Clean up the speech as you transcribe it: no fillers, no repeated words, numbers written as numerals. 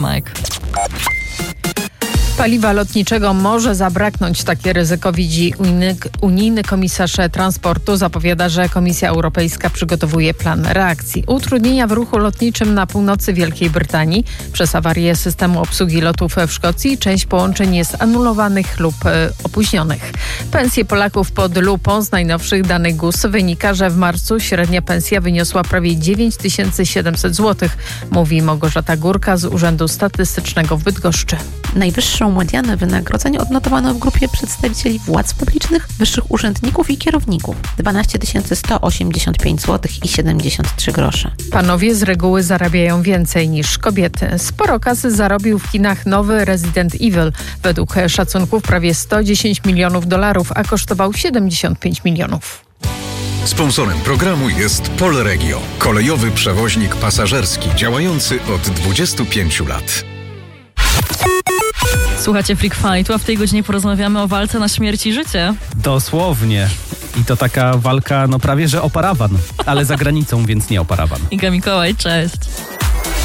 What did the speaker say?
Mike. Paliwa lotniczego może zabraknąć. Takie ryzyko widzi unijny komisarz transportu. Zapowiada, że Komisja Europejska przygotowuje plan reakcji. Utrudnienia w ruchu lotniczym na północy Wielkiej Brytanii przez awarię systemu obsługi lotów w Szkocji. Część połączeń jest anulowanych lub opóźnionych. Pensje Polaków pod lupą. Z najnowszych danych GUS wynika, że w marcu średnia pensja wyniosła prawie 9700 zł, mówi Małgorzata Górka z Urzędu Statystycznego w Bydgoszczy. Najwyższą medianę wynagrodzeń odnotowano w grupie przedstawicieli władz publicznych, wyższych urzędników i kierowników. 12 185 zł i 73 grosze. Panowie z reguły zarabiają więcej niż kobiety. Sporo kasy zarobił w kinach nowy Resident Evil. Według szacunków prawie 110 milionów dolarów, a kosztował 75 milionów. Sponsorem programu jest Polregio, kolejowy przewoźnik pasażerski działający od 25 lat. Słuchacie Freak Fightu, a w tej godzinie porozmawiamy o walce na śmierć i życie. Dosłownie. I to taka walka, prawie że o parawan, ale za granicą, więc nie o parawan. Iga Mikołaj, cześć.